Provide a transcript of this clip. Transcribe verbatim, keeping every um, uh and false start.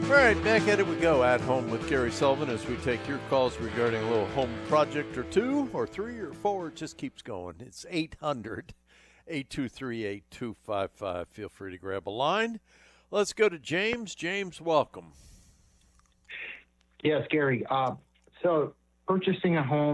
All right, back at it we go. At Home with Gary Sullivan as we take your calls regarding a little home project or two or three or four. It just keeps going. It's eight hundred, eight two three, eight two five five. Feel free to grab a line. Let's go to James. James, welcome. Yes, Gary. Uh, so purchasing a home